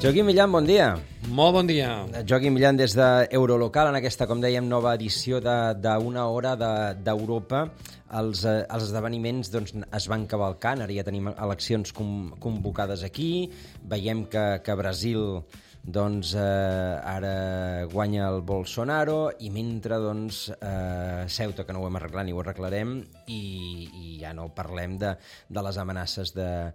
Joaquim Millan, bon dia. Molt bon dia. Joaquim Millan des d'Eurolocal, en aquesta, com dèiem, nova edició d'Una Hora d'Europa. Els esdeveniments es van cavalcant, ara ja tenim eleccions convocades aquí, veiem que Brasil ara guanya el Bolsonaro i mentre Ceuta, que no ho hem arreglat ni ho arreglarem, i ja no parlem de les amenaces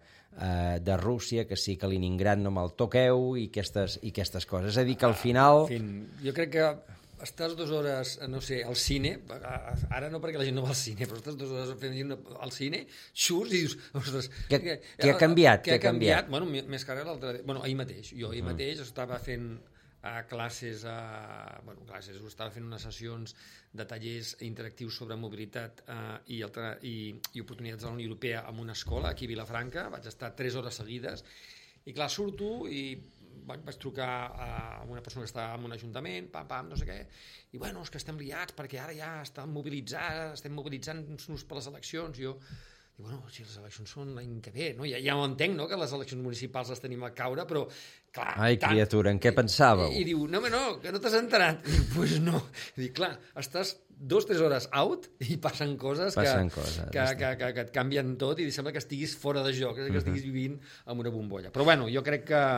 de Rússia, que sí, que Kaliningrad no me'l toqueu i aquestes coses. És a dir, que al final... Jo crec que estàs 2 hores, no sé, al cine, ara no perquè la gent no va al cine, però estàs 2 hores al cine, surts i dius... Ostres, què ha canviat? Què ha canviat? Bueno, més que ara l'altre... Bueno, ahir mateix. Jo ahir mateix estava fent classes, estava fent unes sessions de tallers interactius sobre mobilitat i oportunitats de la Unió Europea en una escola aquí a Vilafranca. Vaig estar 3 hores seguides i clar, surto i vaig trucar a una persona que estava en un ajuntament, no sé què, i bueno, és que estem liats perquè ara ja estem mobilitzant-nos per les eleccions. I bueno, si les eleccions són l'any que ve, no? Ja ho entenc, no?, que les eleccions municipals les tenim a caure, però clar... Ai, criatura, en què pensàveu? I diu, no, que no t'has enterat. I diu, pues no. I dic, clar, estàs 2-3 hores out i passen coses que et canvien tot i sembla que estiguis fora de joc, que estiguis vivint en una bombolla. Però bueno, jo crec que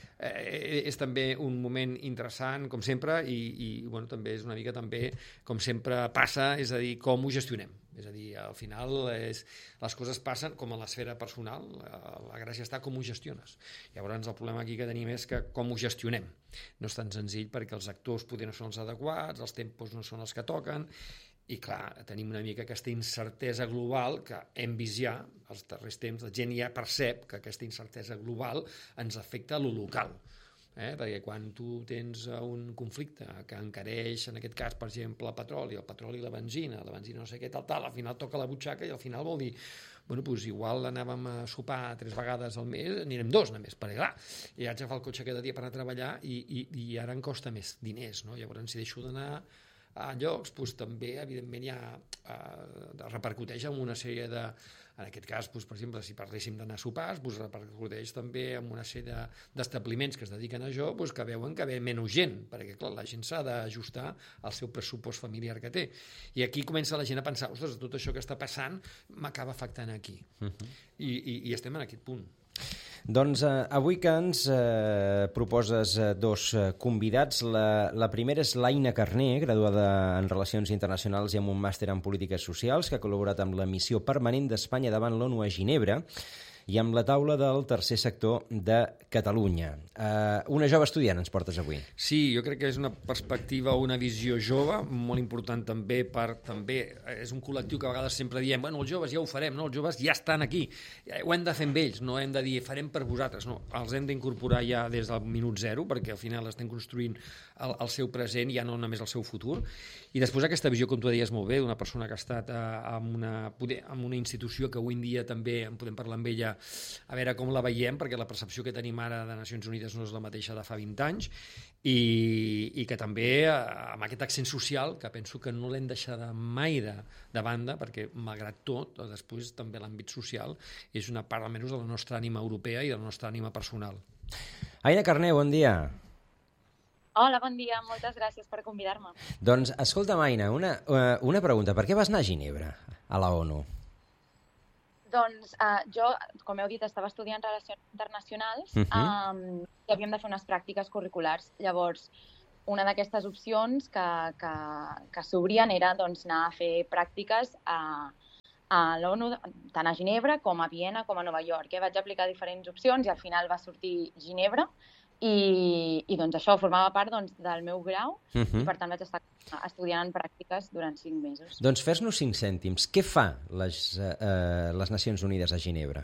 és també un moment interessant, com sempre, i bueno, també és una mica també, com sempre passa, és a dir, com ho gestionem. És a dir, al final les coses passen com a l'esfera personal, la gràcia està com ho gestiones. Llavors el problema aquí que tenim és que com ho gestionem. No és tan senzill perquè els actors poder no són els adequats, els tempos no són els que toquen, i clar, tenim una mica aquesta incertesa global que hem vist ja als darrers temps, la gent ja percep que aquesta incertesa global ens afecta a lo local. Perquè quan tu tens un conflicte que encareix, en aquest cas, per exemple, el petroli i la benzina no sé què, tal, al final toca la butxaca i al final vol dir, bueno, doncs igual anàvem a sopar 3 vegades al mes, anirem 2 només, perquè clar, i haig d'agafar el cotxe cada dia per anar a treballar i ara em costa més diners, no? Llavors, si deixo d'anar a llocs, doncs també, evidentment, ja repercuteix en una sèrie de... En aquest cas, doncs, per exemple, si parléssim d'anar a sopars, doncs repercuteix també en una sèrie d'establiments que es dediquen a això, doncs, que veuen que ve menys gent, perquè clar, la gent s'ha d'ajustar al seu pressupost familiar que té. I aquí comença la gent a pensar, ostres, tot això que està passant m'acaba afectant aquí. I estem en aquest punt. Doncs avui que ens proposes 2 convidats. La primera és l'Aina Carné, graduada en Relacions Internacionals i amb un màster en Polítiques Socials, que ha col·laborat amb la missió permanent d'Espanya davant l'ONU a Ginebra i amb la taula del tercer sector de Catalunya. Una jove estudiant ens portes avui. Sí, jo crec que és una perspectiva, una visió jove, molt important també és un col·lectiu que a vegades sempre diem, bueno, els joves ja ho farem, no? Els joves ja estan aquí, ho hem de fer amb ells, no hem de dir farem per vosaltres, no, els hem d'incorporar ja des del minut 0, perquè al final estem construint el seu present, ja no només el seu futur, i després aquesta visió, com tu deies molt bé, d'una persona que ha estat en una institució que avui en dia també en podem parlar amb ella, a veure com la veiem, perquè la percepció que tenim ara de Nacions Unides no és la mateixa de fa 20 anys, i que també amb aquest accent social, que penso que no l'hem deixat mai de banda, perquè malgrat tot, després també l'àmbit social és una part almenys de la nostra ànima europea i de la nostra ànima personal. Aina Carné, bon dia. Hola, bon dia, moltes gràcies per convidar-me. Doncs, escolta'm, Aina, una pregunta. Per què vas anar a Ginebra, a la ONU? Doncs jo, com heu dit, estava estudiant Relacions Internacionals i havíem de fer unes pràctiques curriculars. Llavors, una d'aquestes opcions que s'obrien era anar a fer pràctiques a l'ONU, tant a Ginebra com a Viena com a Nova York. Vaig aplicar diferents opcions i al final va sortir Ginebra. I doncs això formava part del meu grau i per tant vaig estar estudiant en pràctiques durant 5 mesos. Doncs fes-nos 5 cèntims. Què fa les Nacions Unides a Ginebra?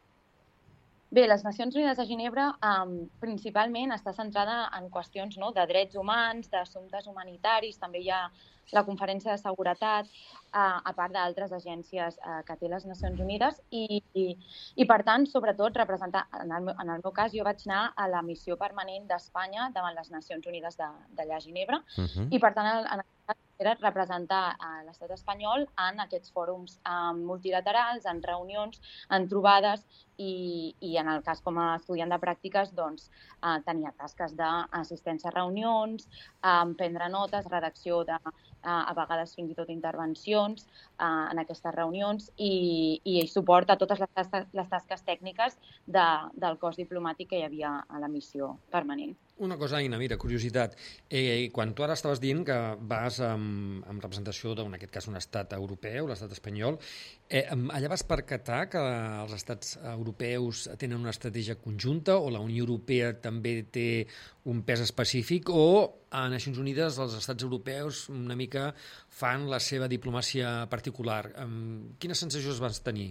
Bé, les Nacions Unides a Ginebra principalment està centrada en qüestions de drets humans, d'assumptes humanitaris, també hi ha la Conferència de Seguretat, a part d'altres agències que té les Nacions Unides, i per tant, sobretot, representar, en el meu cas, jo vaig anar a la missió permanent d'Espanya davant les Nacions Unides d'allà a Ginebra, i per tant, en aquest cas, era representar l'estat espanyol en aquests fòrums multilaterals, en reunions, en trobades, i en el cas com a estudiant de pràctiques doncs, tenia tasques d'assistència a reunions, prendre notes, redacció de, a vegades fins i tot intervencions en aquestes reunions i suport a totes les tasques tècniques del cos diplomàtic que hi havia a la missió permanent. Una cosa, Aina, mira, curiositat. Quan tu ara estaves dient que vas en representació en aquest cas un estat europeu, l'estat espanyol, allà vas percatar que els estats europeus tenen una estratègia conjunta o la Unió Europea també té un pes específic o a Nacions Unides els estats europeus una mica fan la seva diplomàcia particular? Quines sensacions vas tenir?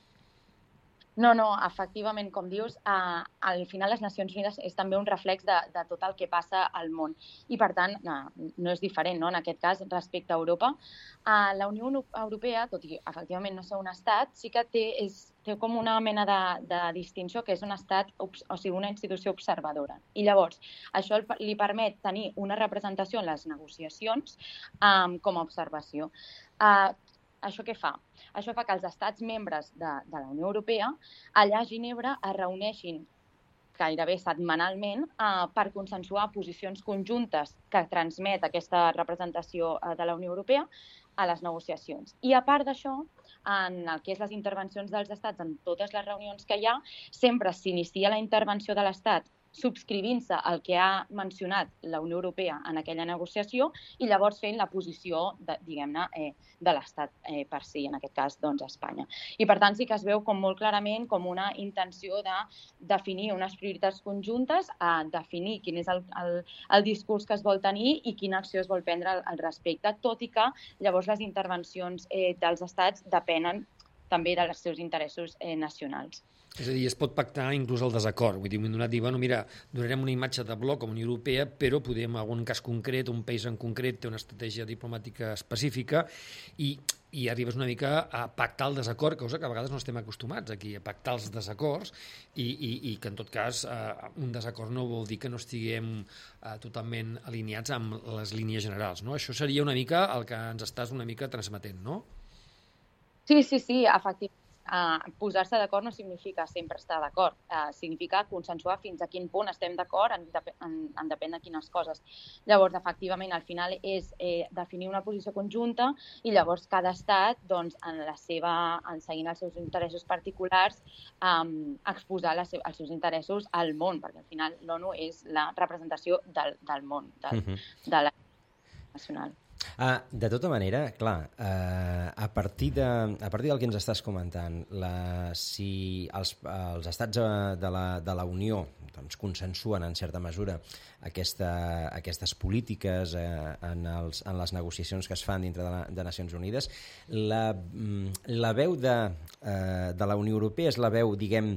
No, efectivament, com dius, al final les Nacions Unides és també un reflex de tot el que passa al món i, per tant, no és diferent, no? En aquest cas, respecte a Europa. La Unió Europea, tot i efectivament no ser un estat, sí que té com una mena de distinció que és un estat, o sigui, una institució observadora. I llavors, això li permet tenir una representació en les negociacions com a observació. Això què fa? Això fa que els estats membres de la Unió Europea allà a Ginebra es reuneixin gairebé setmanalment per consensuar posicions conjuntes que transmet aquesta representació de la Unió Europea a les negociacions. I a part d'això, en el que és les intervencions dels estats, en totes les reunions que hi ha, sempre s'inicia la intervenció de l'estat subscrivint-se al que ha mencionat la Unió Europea en aquella negociació i llavors fent la posició, diguem-ne, de l'Estat per si, en aquest cas, doncs, Espanya. I, per tant, sí que es veu com molt clarament com una intenció de definir unes prioritats conjuntes, definir quin és el discurs que es vol tenir i quina acció es vol prendre al respecte, tot i que llavors les intervencions dels estats depenen també dels seus interessos nacionals. És a dir, es pot pactar inclús el desacord. Vull dir, m'he donat dir, bueno, mira, donarem una imatge de bloc com a Unió Europea, però podem, en algun cas concret, un país en concret té una estratègia diplomàtica específica i arribes una mica a pactar el desacord, cosa que a vegades no estem acostumats aquí, a pactar els desacords i que en tot cas un desacord no vol dir que no estiguem totalment alineats amb les línies generals, no? Això seria una mica el que ens estàs una mica transmetent, no? Sí, efectivament. Posar-se d'acord no significa sempre estar d'acord, significa consensuar fins a quin punt estem d'acord en depèn de quines coses. Llavors, efectivament, al final és definir una posició conjunta i llavors cada estat, doncs, seguint els seus interessos particulars, exposar els seus interessos al món, perquè al final l'ONU és la representació del món, de la nacional. De tota manera, clar, a partir del que ens estàs comentant, si els estats de la Unió doncs, consensuen en certa mesura aquestes polítiques en les negociacions que es fan dintre de Nacions Unides, la veu de la Unió Europea és la veu, diguem,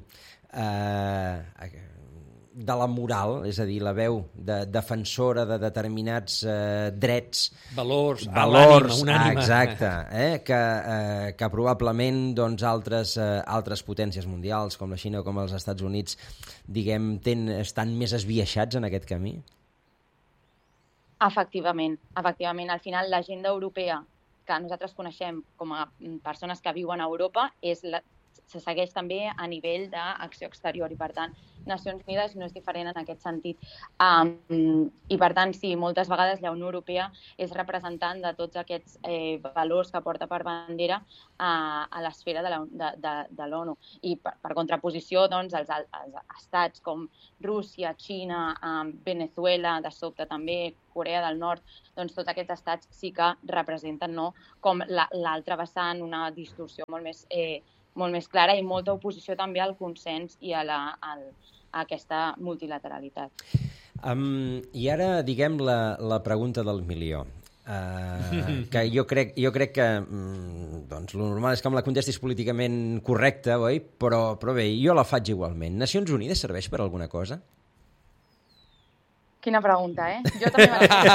de la moral, és a dir, la veu defensora de determinats drets, valors, un ànima. Exacte, que probablement doncs, altres potències mundials, com la Xina o com els Estats Units, diguem, estan més esbiaixats en aquest camí? Efectivament. Al final, l'agenda europea que nosaltres coneixem com a persones que viuen a Europa se segueix també a nivell d'acció exterior i, per tant, Nacions Unides no és diferent en aquest sentit. I, per tant, sí, moltes vegades la Unió Europea és representant de tots aquests valors que porta per bandera a l'esfera de l'ONU. I, per contraposició, doncs, els estats com Rússia, Xina, Venezuela, de sobte també, Corea del Nord, doncs tots aquests estats sí que representen com l'altra vessant, una distorsió molt més clara i molta oposició també al consens i a aquesta multilateralitat. I ara, diguem, la pregunta del milió. Que jo crec que doncs, lo normal és que em la contestis políticament correcta, oi? Però bé, jo la faig igualment. Nacions Unides serveix per alguna cosa? Quina pregunta, Jo també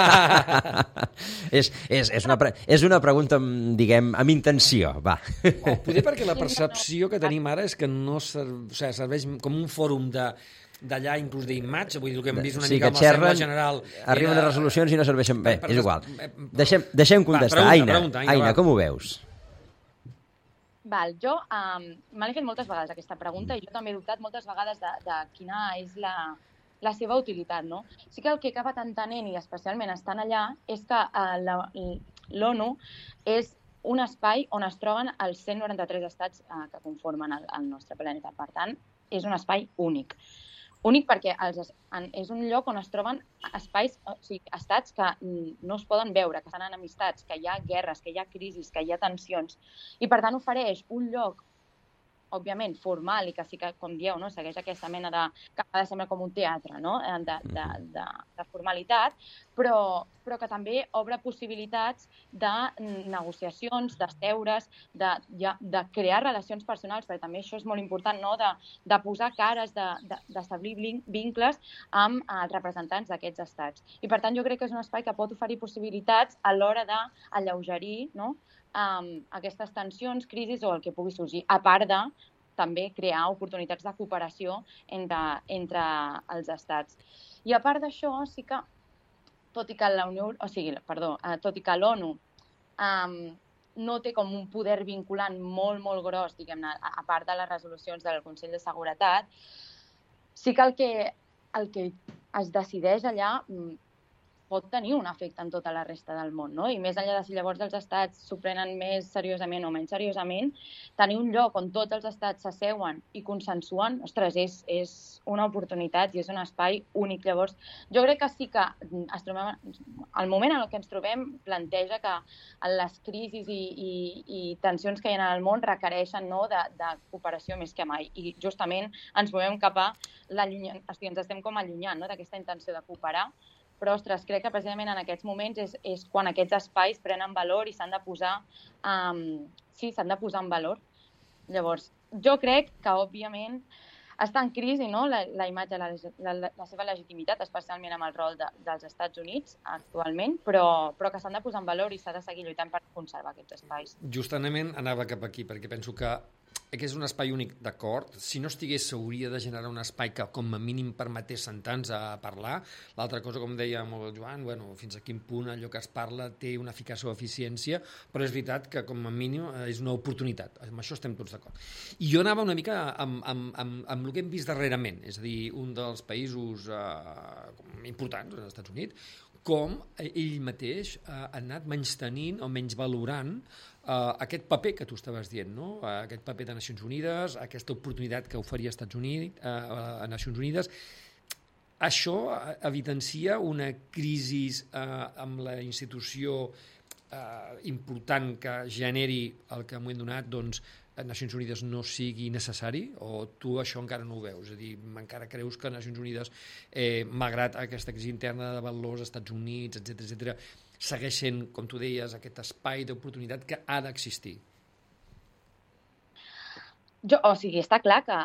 és una pregunta, diguem, amb intenció, va. Poder perquè la percepció que tenim ara és que no serveix com un fòrum d'allà, inclús d'imatge, vull dir, el que hem vist una mica amb l'Assemblea General. Arriben a resolucions i no serveixen bé, és igual. Deixem contestar. Aina, com ho veus? Jo m'he fet moltes vegades aquesta pregunta i jo també he dubtat moltes vegades de quina és la seva utilitat, no? Sí que el que he acabat entenent, i especialment estant allà, és que l'ONU és un espai on es troben els 193 estats que conformen el nostre planeta. Per tant, és un espai únic. Únic perquè és un lloc on es troben estats que no es poden veure, que estan enemistats, que hi ha guerres, que hi ha crisis, que hi ha tensions. I, per tant, ofereix un lloc, òbviament, formal i que sí que, com dieu, segueix aquesta mena que ha de semblar com un teatre, de formalitat, però que també obre possibilitats de negociacions, d'esteures, de crear relacions personals, perquè també això és molt important, de posar cares, d'establir vincles amb els representants d'aquests estats. I, per tant, jo crec que és un espai que pot oferir possibilitats a l'hora d'alleugerir aquestes tensions, crisis o el que pugui sorgir, a part de també crear oportunitats de cooperació entre els estats. I a part d'això, sí que, tot i que l'ONU no té com un poder vinculant molt, molt gros, diguem-ne, a part de les resolucions del Consell de Seguretat, sí que el que es decideix allà pot tenir un efecte en tota la resta del món, no? I més enllà de si llavors els estats s'ho prenen més seriosament o menys seriosament, tenir un lloc on tots els estats s'asseuen i consensuen, ostres, és una oportunitat i és un espai únic. Llavors, jo crec que sí que el moment en què ens trobem planteja que les crisis i tensions que hi ha en el món requereixen de cooperació més que mai. I justament ens movem cap a ens estem com allunyant d'aquesta intenció de cooperar. Però, ostres, crec que precisament en aquests moments és quan aquests espais prenen valor i s'han de posar en valor. Llavors, jo crec que, òbviament, està en crisi la imatge, la seva legitimitat, especialment amb el rol dels Estats Units actualment, però que s'han de posar en valor i s'ha de seguir lluitant per conservar aquests espais. Justament anava cap aquí, perquè penso que és un espai únic, d'acord. Si no estigués, s'hauria de generar un espai que, com a mínim, permetés sentar-nos a parlar. L'altra cosa, com deia el Joan, fins a quin punt allò que es parla té una eficàcia o eficiència, però és veritat que, com a mínim, és una oportunitat. Amb això estem tots d'acord. I jo anava una mica amb el que hem vist darrerament, és a dir, un dels països importants, els Estats Units, com ell mateix ha anat menystenint o menys valorant aquest paper que tu estaves dient, no? Aquest paper de Nacions Unides, aquesta oportunitat que oferia Estats Units a Nacions Unides. Això evidencia una crisi amb la institució important que generi el que en un moment donat Nacions Unides no sigui necessari, o tu això encara no ho veus? És a dir, encara creus que Nacions Unides, malgrat aquesta crisi interna de valors, Estats Units, etc., segueix sent, com tu deies, aquest espai d'oportunitat que ha d'existir? Està clar que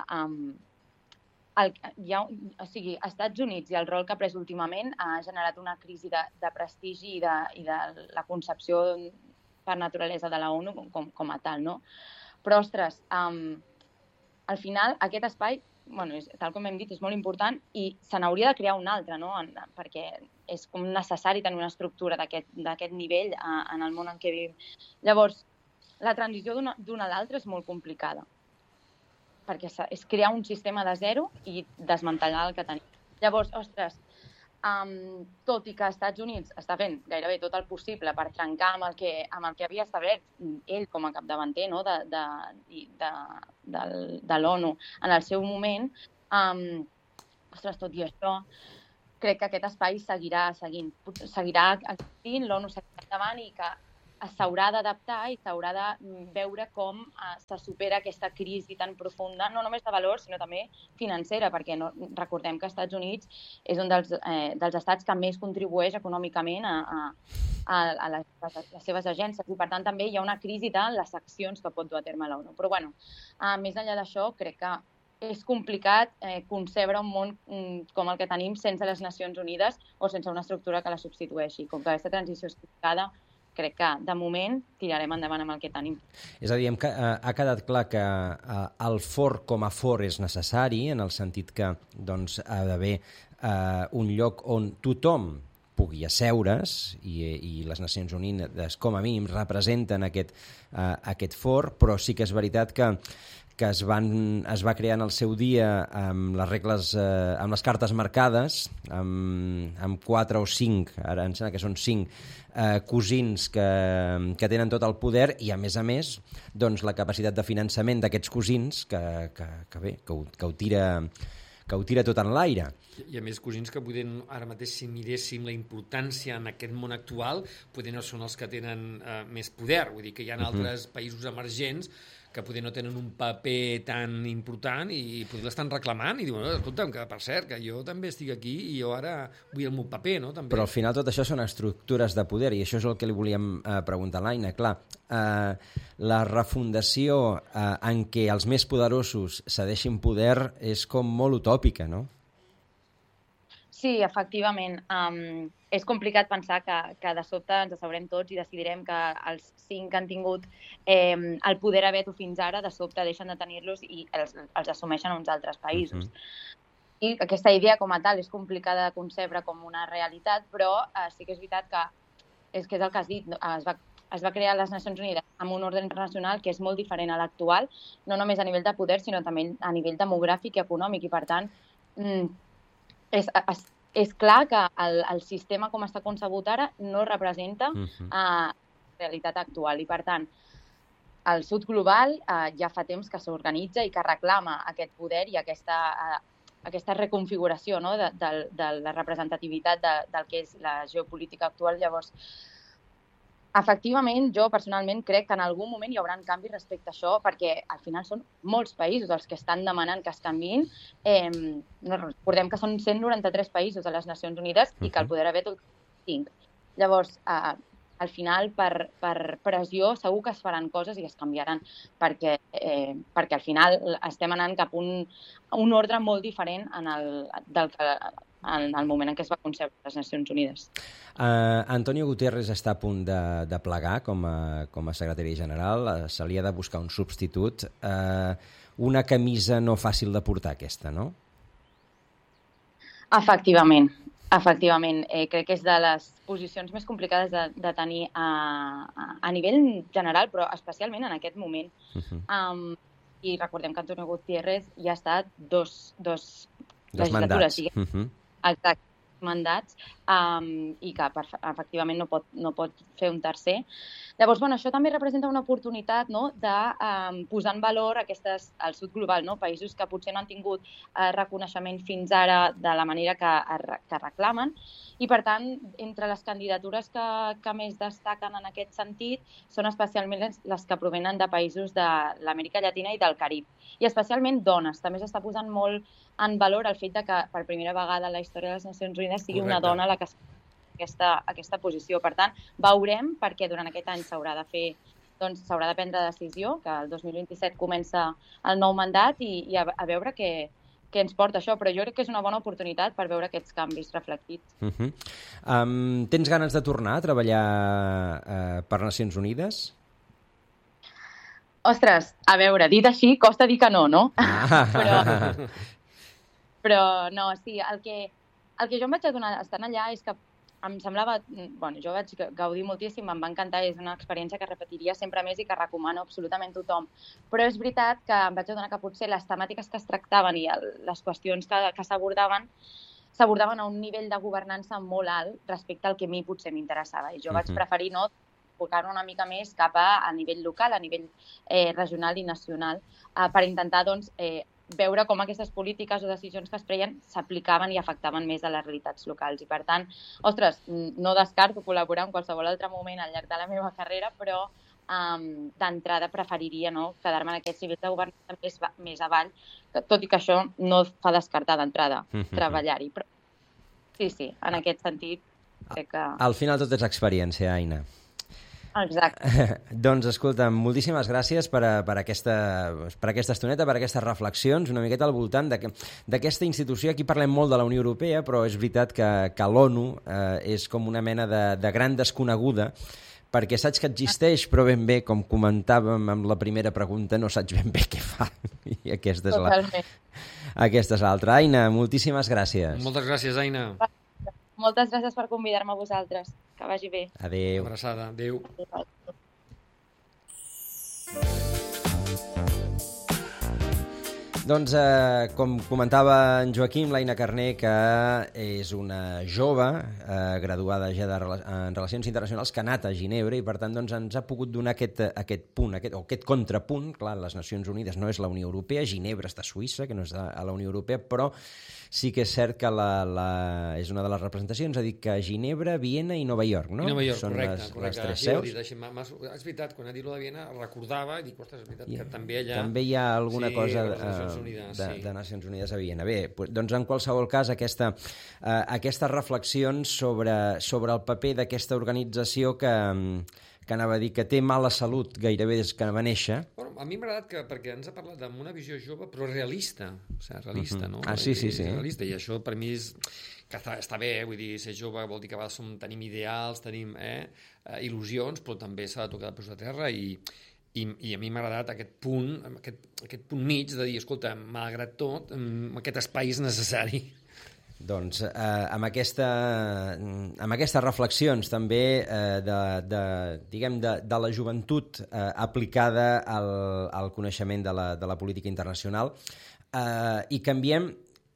Estats Units i el rol que ha pres últimament ha generat una crisi de prestigi i de la concepció per naturalesa de la ONU com a tal, no? Però, ostres, al final aquest espai, tal com hem dit, és molt important i se n'hauria de crear un altre, no? Perquè és com necessari tenir una estructura d'aquest nivell en el món en què vivim. Llavors, la transició d'una a l'altra és molt complicada, perquè és crear un sistema de zero i desmantellar el que tenim. Llavors, ostres, tot i que als Estats Units està fent gairebé tot el possible per trencar amb el que havia establert ell com a capdavanter de l'ONU en el seu moment, tot i això, crec que aquest espai seguirà existint, l'ONU seguirà endavant i que s'haurà d'adaptar i s'haurà de veure com se supera aquesta crisi tan profunda, no només de valors, sinó també financera, perquè recordem que els Estats Units és un dels estats que més contribueix econòmicament a les seves agències i, per tant, també hi ha una crisi de les accions que pot dur a terme l'ONU. Però, més enllà d'això, crec que és complicat concebre un món com el que tenim sense les Nacions Unides o sense una estructura que la substitueixi. Com que aquesta transició és complicada, crec que, de moment, tirarem endavant amb el que tenim. És a dir, ha quedat clar que el fort com a fort és necessari, en el sentit que doncs, ha d'haver un lloc on tothom pugui asseure's i les Nacions Unides, com a mínim, representen aquest fort, però sí que és veritat que es va crear en el seu dia amb les regles, amb les cartes marcades, amb 4 o 5, ara em sembla que són 5, cosins que tenen tot el poder i, a més, doncs, la capacitat de finançament d'aquests cosins que ho tira tot en l'aire. I a més, cosins que poder, ara mateix, si miréssim la importància en aquest món actual, poder no són els que tenen més poder. Vull dir que hi ha altres països emergents que poder no tenen un paper tan important i poder l'estan reclamant i diuen, escolta'm, que per cert, que jo també estic aquí i jo ara vull el meu paper, no? També. Però al final tot això són estructures de poder i això és el que li volíem preguntar a l'Aina. Clar, la refundació en què els més poderosos cedeixin poder és com molt utòpica, no? Sí, efectivament. És complicat pensar que de sobte ens asseurem tots i decidirem que els 5 que han tingut el poder a veto fins ara, de sobte deixen de tenir-los i els assumeixen uns altres països. I aquesta idea com a tal és complicada de concebre com una realitat, però sí que és veritat que és el que has dit, es va crear les Nacions Unides amb un ordre internacional que és molt diferent a l'actual, no només a nivell de poder, sinó també a nivell demogràfic i econòmic, i per tant és clar que el sistema com està concebut ara no representa la realitat actual i, per tant, el sud global ja fa temps que s'organitza i que reclama aquest poder i aquesta reconfiguració, no, de la representativitat del que és la geopolítica actual. Llavors, efectivament, jo personalment crec que en algun moment hi haurà canvis respecte a això, perquè al final són molts països els que estan demanant que es canviïn. Recordem que són 193 països de les Nacions Unides i que el poder a veto el 5. Llavors, al final, per pressió, segur que es faran coses i es canviaran, perquè al final estem anant cap a un ordre molt diferent en el moment en què es va concebre les Nacions Unides. Antonio Guterres està a punt de plegar com a secretari general. Se li ha de buscar un substitut. Una camisa no fàcil de portar, aquesta, no? Efectivament. Crec que és de les posicions més complicades de tenir a nivell general, però especialment en aquest moment. I recordem que Antonio Guterres ja ha estat dos legislatures. Exacte, mandats, i que efectivament no pot fer un tercer. Llavors, això també representa una oportunitat, no, de posar en valor el sud global, no? Països que potser no han tingut reconeixement fins ara de la manera que reclamen, i per tant, entre les candidatures que més destaquen en aquest sentit són especialment les que provenen de països de l'Amèrica Llatina i del Carib, i especialment dones. També s'està posant molt en valor el fet que per primera vegada en la història de les Nacions Unides sigui una dona la que aquesta posició. Per tant, veurem, perquè durant aquest any s'haurà de prendre decisió, que el 2027 comença el nou mandat, i a veure què ens porta això, però jo crec que és una bona oportunitat per veure aquests canvis reflectits. Tens ganes de tornar a treballar per Nacions Unides? Ostres, a veure, dit així, costa dir que no? Però no, sí, el que jo em vaig adonar estant allà és que em semblava, jo vaig gaudir moltíssim, em va encantar, és una experiència que repetiria sempre més i que recomano absolutament tothom. Però és veritat que em vaig adonar que potser les temàtiques que es tractaven i les qüestions que s'abordaven a un nivell de governança molt alt respecte al que a mi potser m'interessava. I jo vaig preferir enfocar-ho una mica més cap a nivell local, a nivell regional i nacional, per intentar, veure com aquestes polítiques o decisions que es preien s'aplicaven i afectaven més a les realitats locals. I per tant, ostres, no descarto col·laborar en qualsevol altre moment al llarg de la meva carrera, però d'entrada preferiria quedar-me en aquest nivell de governança més avall, tot i que això no fa descartar d'entrada treballar-hi. Però sí, en aquest sentit crec que... Al final tot és experiència, Aina. Exacte. Doncs, escolta, moltíssimes gràcies per aquesta estoneta, per aquestes reflexions, una miqueta al voltant d'aquesta institució. Aquí parlem molt de la Unió Europea, però és veritat que l'ONU és com una mena de gran desconeguda, perquè saps que existeix, però ben bé, com comentàvem amb la primera pregunta, no saps ben bé què fa. I aquesta és l'altra. Aina, moltíssimes gràcies. Moltes gràcies, Aina. Moltes gràcies per convidar-me a vosaltres. Que vagi bé. Adéu. Abraçada. Adéu. Doncs, com comentava en Joaquim, l'Aina Carner, que és una jove graduada ja en Relacions Internacionals que ha anat a Ginebra i, per tant, doncs, ens ha pogut donar aquest punt, aquest contrapunt. Clar, les Nacions Unides no és la Unió Europea, Ginebra està a Suïssa, que no és a la Unió Europea, però sí que és cert que és una de les representacions, ha dit que Ginebra, Viena i Nova York, no? I Nova York, són correcte. les tres seus. És veritat, quan ha dit de Viena recordava i dic, ostres, és veritat que també allà... També hi ha alguna cosa de Nacions Unides a Viena. Bé, doncs en qualsevol cas aquestes reflexions sobre el paper d'aquesta organització que anava a dir que té mala salut gairebé des que va néixer. Bueno, a mi m'ha agradat perquè ens ha parlat amb una visió jove però realista, realista, no? Ah, sí. Realista, i això per mi és que està bé, vull dir, ser jove vol dir que a vegades tenim ideals, tenim il·lusions, però també s'ha de tocar de peus a terra i a mi m'ha agradat aquest punt mig de dir, escolta, malgrat tot, aquest espai és necessari. Doncs amb aquestes reflexions també de la joventut aplicada al coneixement de la política internacional, i canviem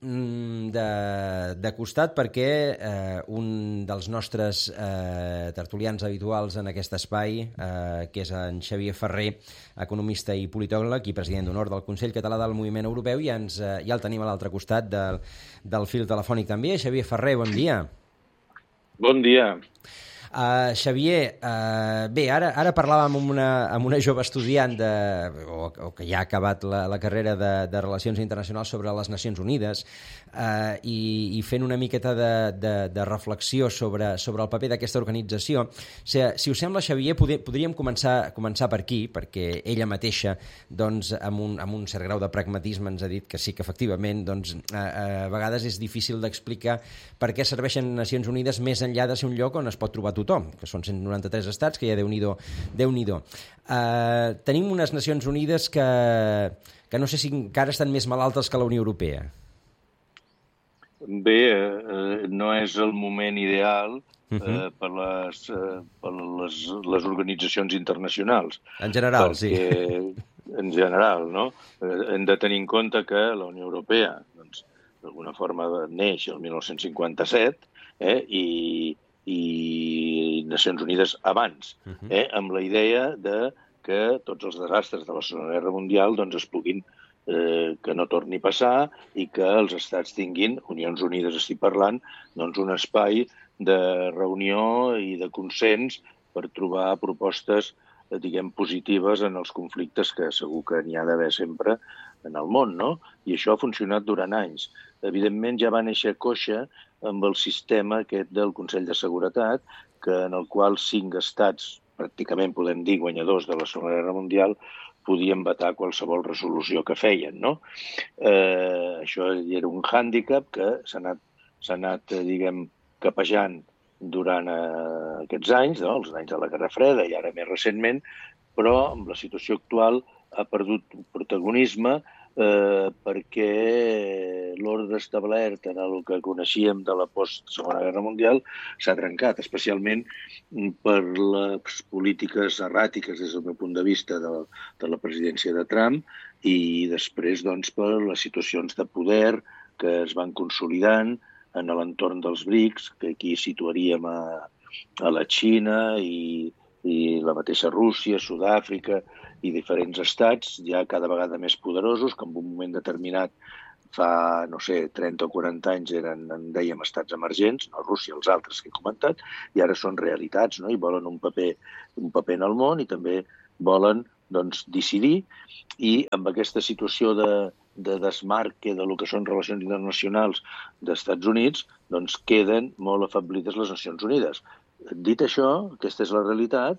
de costat perquè un dels nostres tertulians habituals en aquest espai, que és en Xavier Ferrer, economista i politòleg i president d'honor del Consell Català del Moviment Europeu, ja el tenim a l'altre costat del fil telefònic també. Xavier Ferrer, bon dia. Bon dia. Xavier, bé, ara parlàvem amb una jove estudiant o que ja ha acabat la carrera de Relacions Internacionals sobre les Nacions Unides, i fent una miqueta de reflexió sobre el paper d'aquesta organització. Si us sembla, Xavier, podríem començar per aquí, perquè ella mateixa, doncs, amb un cert grau de pragmatisme ens ha dit que sí, que efectivament a vegades és difícil d'explicar per què serveixen Nacions Unides més enllà de ser un lloc on es pot trobar tothom, que són 193 estats, que ja Déu-n'hi-do. Tenim unes Nacions Unides que no sé si encara estan més malaltes que la Unió Europea. Bé, no és el moment ideal per les organitzacions internacionals. En general, sí. En general, no? Hem de tenir en compte que la Unió Europea, doncs, d'alguna forma neix el 1957, i Nacions Unides abans, amb la idea que tots els desastres de la Segona Guerra Mundial doncs, es puguin, que no torni a passar i que els estats tinguin, Unions Unides estic parlant, doncs, un espai de reunió i de consens per trobar propostes, diguem, positives en els conflictes que segur que n'hi ha d'haver sempre en el món, no? I això ha funcionat durant anys. Evidentment ja va néixer coixa amb el sistema aquest del Consell de Seguretat, en el qual 5 estats, pràcticament podem dir guanyadors de la Segona Guerra Mundial, podien vetar qualsevol resolució que feien, no? Això era un hàndicap que s'ha anat, diguem, capejant durant aquests anys, no? Els anys de la Guerra Freda i ara més recentment, però amb la situació actual ha perdut protagonisme perquè l'ordre establert en el que coneixíem de la post-Segona Guerra Mundial s'ha trencat, especialment per les polítiques erràtiques des del meu punt de vista de la presidència de Trump i després doncs, per les situacions de poder que es van consolidant en l'entorn dels BRICS, que aquí situaríem a la Xina i la mateixa Rússia, Sud-àfrica i diferents estats ja cada vegada més poderosos, que en un moment determinat fa, no sé, 30 o 40 anys en dèiem estats emergents, no Rússia, els altres que he comentat, i ara són realitats, no? I volen un paper en el món i també volen doncs, decidir, i amb aquesta situació de desmarque de lo que són relacions internacionals d'Estats Units, doncs queden molt afeblides les Nacions Unides. Dit això, aquesta és la realitat,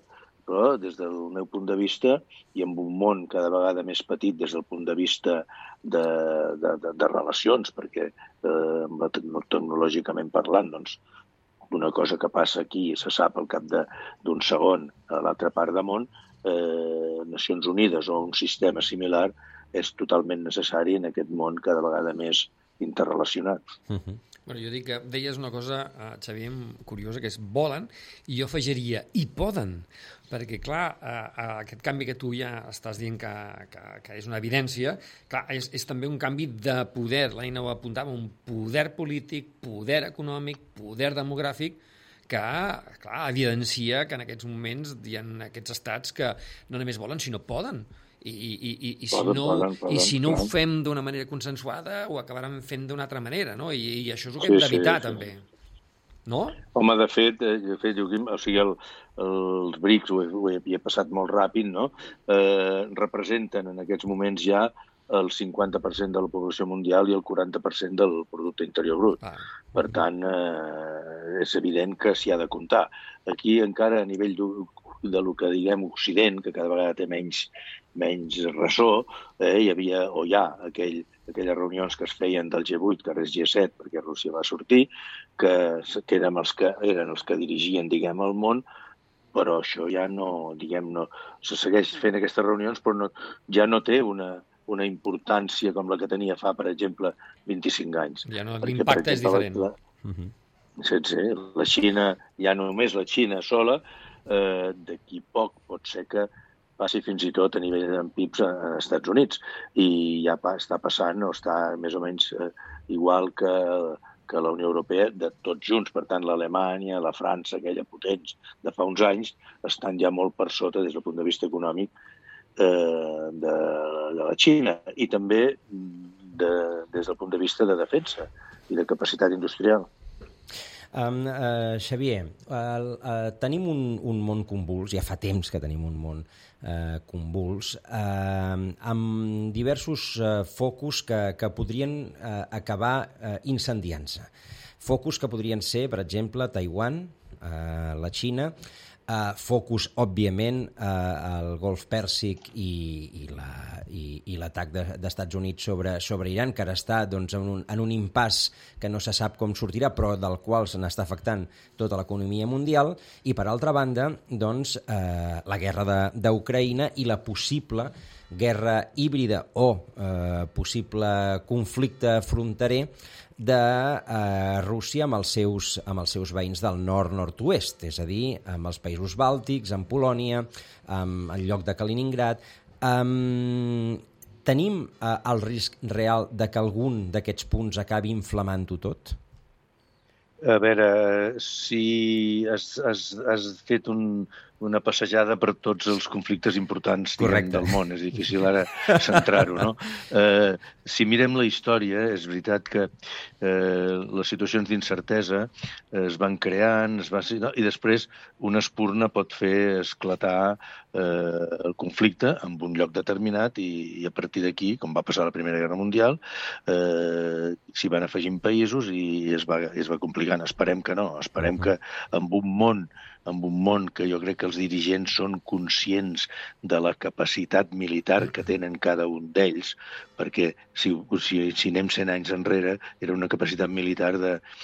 però des del meu punt de vista, i amb un món cada vegada més petit des del punt de vista de relacions, perquè tecnològicament parlant, doncs, una cosa que passa aquí se sap al cap d'un segon a l'altra part del món, Nacions Unides o un sistema similar és totalment necessari en aquest món cada vegada més interrelacionat. Bueno, jo dic que deies una cosa, Xavier, curiosa, que és volen, i jo afegiria i poden, perquè, clar, aquest canvi que tu ja estàs dient que és una evidència, clar, és també un canvi de poder, l'Aina ho apuntava, un poder polític, poder econòmic, poder demogràfic, que, clar, evidencia que en aquests moments hi ha aquests estats que no només volen, sinó poden. I si no ho fem d'una manera consensuada, ho acabaran fent d'una altra manera, no? I això és el que hem d'evitar, també. No? Home, de fet, Joaquim, o sigui, els BRICS, ho he passat molt ràpid, no? Representen en aquests moments ja el 50% de la població mundial i el 40% del producte interior brut. Per tant, és evident que s'hi ha de comptar. Aquí encara a nivell del que diguem Occident, que cada vegada té menys ressò, hi havia o hi ha aquelles reunions que es feien del G8, que ara és G7, perquè Rússia va sortir, que eren els que dirigien, diguem, el món, però això ja no, diguem, no se segueix fent aquestes reunions, però ja no té una importància com la que tenia fa, per exemple, 25 anys. Ja no, l'impacte és diferent. La Xina, ja només la Xina sola, d'aquí poc pot ser que passi fins i tot a nivell de PIBs als Estats Units. I ja està passant, o està més o menys igual que la Unió Europea, de tots junts. Per tant, l'Alemanya, la França, aquella potents de fa uns anys, estan ja molt per sota des del punt de vista econòmic de la Xina i també des del punt de vista de defensa i de capacitat industrial. Xavier, tenim un món convuls, ja fa temps que tenim un món convuls, amb diversos focus que podrien acabar incendiant-se. Focus que podrien ser, per exemple, Taiwan, la Xina, focus, òbviament, al Golf Pèrsic i l'atac d'Estats Units sobre Iran, que ara està en un impàs que no se sap com sortirà, però del qual se n'està afectant tota l'economia mundial, i, per altra banda, la guerra d'Ucraïna i la possible guerra híbrida o possible conflicte fronterer de Rússia amb els seus veïns del nord-nord-oest, és a dir, amb els països bàltics, amb Polònia, amb el lloc de Kaliningrad. Tenim el risc real de que algun d'aquests punts acabi inflamant-ho tot? A veure, si has fet una passejada per tots els conflictes importants del món. És difícil ara centrar-ho, no? Si mirem la història, és veritat que les situacions d'incertesa es van creant, i després una espurna pot fer esclatar el conflicte en un lloc determinat i a partir d'aquí, com va passar a la Primera Guerra Mundial, s'hi van afegint països i es va complicant. Esperem que no. Esperem que amb un món que jo crec que els dirigents són conscients de la capacitat militar que tenen cada un d'ells, perquè si anem 100 anys enrere era una capacitat militar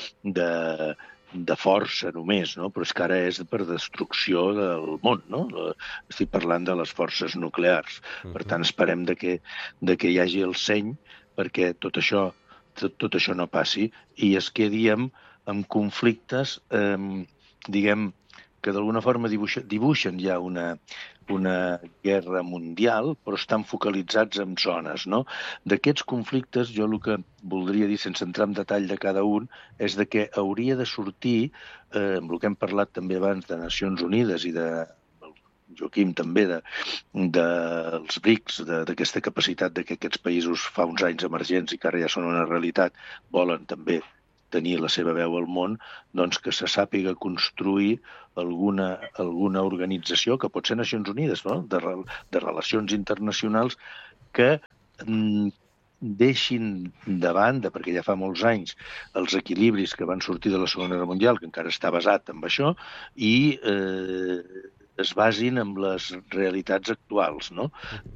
de força només, no? Però és que ara és per destrucció del món, no? Estic parlant de les forces nuclears. Per tant, esperem que hi hagi el seny perquè tot això no passi i es quedi amb conflictes, diguem, que d'alguna forma dibuixen ja una guerra mundial, però estan focalitzats en zones, no? D'aquests conflictes, jo el que voldria dir, sense entrar en detall de cada un, és que hauria de sortir, amb el que hem parlat també abans de Nacions Unides i de Joaquim també, dels BRICS, d'aquesta capacitat que aquests països fa uns anys emergents i que ara ja són una realitat, volen també tenir la seva veu al món, doncs que se sàpiga construir alguna organització, que pot ser Nacions Unides, no? de relacions internacionals, que deixin de banda, perquè ja fa molts anys, els equilibris que van sortir de la Segona Guerra Mundial, que encara està basat en això, i es basin en les realitats actuals, no?